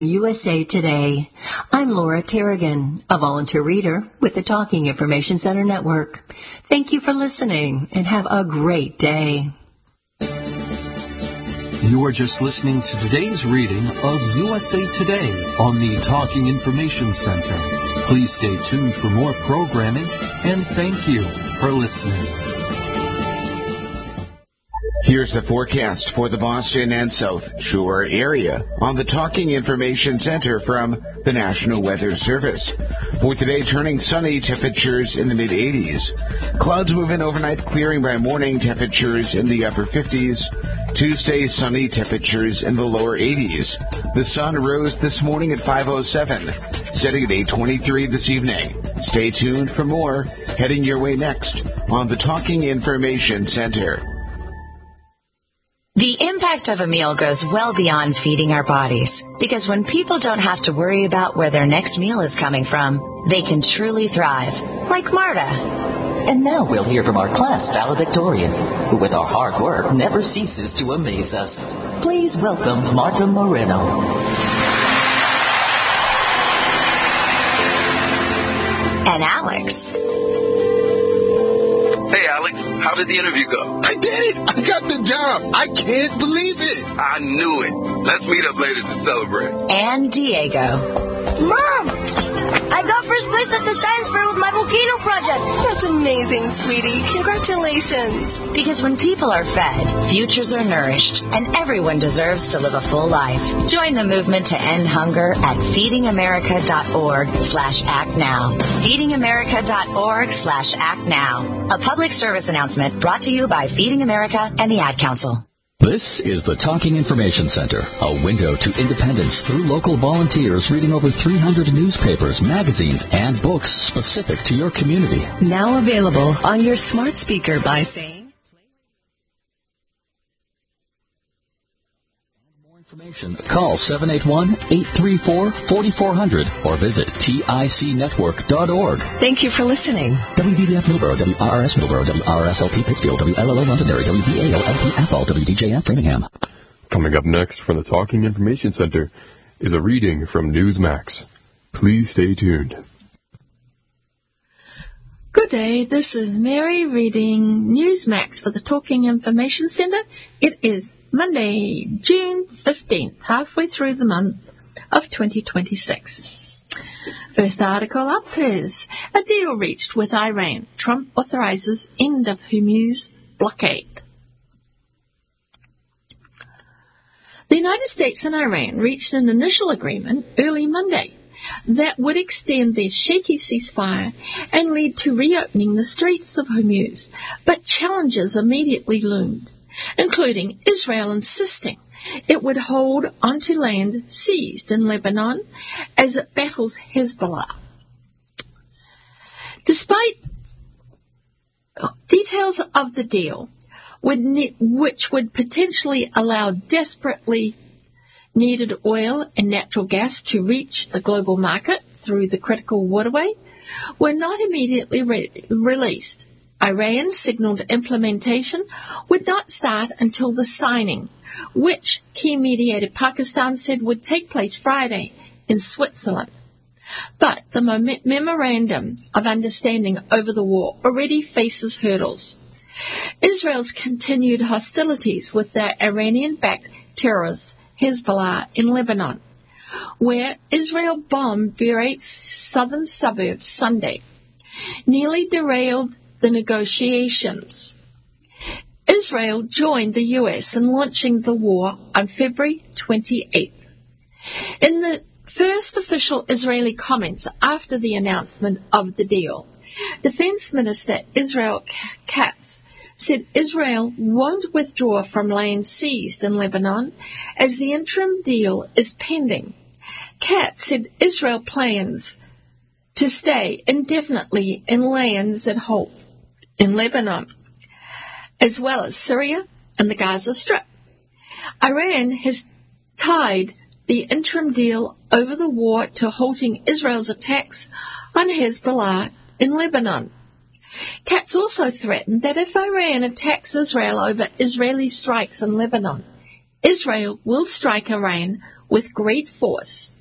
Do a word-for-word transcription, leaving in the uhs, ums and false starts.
U S A Today. I'm Laura Kerrigan, a volunteer reader with the Talking Information Center Network. Thank you for listening and have a great day. You are just listening to today's reading of U S A Today on the Talking Information Center. Please stay tuned for more programming, and thank you for listening. Here's the forecast for the Boston and South Shore area on the Talking Information Center from the National Weather Service. For today, turning sunny, temperatures in the mid-eighties. Clouds move in overnight, clearing by morning, temperatures in the upper fifties. Tuesday, sunny, temperatures in the lower eighties. The sun rose this morning at five oh seven, setting at eight twenty-three this evening. Stay tuned for more, heading your way next on the Talking Information Center. The impact of a meal goes well beyond feeding our bodies, because when people don't have to worry about where their next meal is coming from, they can truly thrive, like Marta. And now we'll hear from our class valedictorian, who with our hard work never ceases to amaze us. Please welcome Marta Moreno. And Alex. Hey, Alex, how did the interview go? I did it! I got the job! I can't believe it! I knew it. Let's meet up later to celebrate. And Diego. Mom! I got first place at the science fair with my volcano project. That's amazing, sweetie. Congratulations. Because when people are fed, futures are nourished, and everyone deserves to live a full life. Join the movement to end hunger at feedingamerica.org slash act now. feedingamerica.org slash act now. A public service announcement brought to you by Feeding America and the Ad Council. This is the Talking Information Center, a window to independence through local volunteers reading over three hundred newspapers, magazines, and books specific to your community. Now available on your smart speaker by saying... More information, call seven eight one, eight three four, four four zero zero or visit tic network dot org. Thank you for listening. W V B F Millboro, W R R S Millboro, W R R S L P Pittsfield, W L L O Londonderry, W V A L L P Athol, W D J F Framingham. Coming up next from the Talking Information Center is a reading from Newsmax. Please stay tuned. Good day, this is Mary reading Newsmax for the Talking Information Center. It is Monday, June fifteenth, halfway through the month of twenty twenty-six. First article up is a deal reached with Iran. Trump authorizes end of Hormuz blockade. The United States and Iran reached an initial agreement early Monday that would extend their shaky ceasefire and lead to reopening the Straits of Hormuz, but challenges immediately loomed, including Israel insisting it would hold onto land seized in Lebanon as it battles Hezbollah. Despite details of the deal, which would potentially allow desperately needed oil and natural gas to reach the global market through the critical waterway, were not immediately re- released. Iran signaled implementation would not start until the signing, which key mediator Pakistan said would take place Friday in Switzerland. But the mem- memorandum of understanding over the war already faces hurdles. Israel's continued hostilities with their Iranian-backed terrorists Hezbollah in Lebanon, where Israel bombed Beirut's southern suburbs Sunday, nearly derailed the negotiations. Israel joined the U S in launching the war on February twenty-eighth. In the first official Israeli comments after the announcement of the deal, Defense Minister Israel Katz said Israel won't withdraw from land seized in Lebanon as the interim deal is pending. Katz said Israel plans to stay indefinitely in lands it holds in Lebanon, as well as Syria and the Gaza Strip. Iran has tied the interim deal over the war to halting Israel's attacks on Hezbollah in Lebanon. Katz also threatened that if Iran attacks Israel over Israeli strikes in Lebanon, Israel will strike Iran with great force.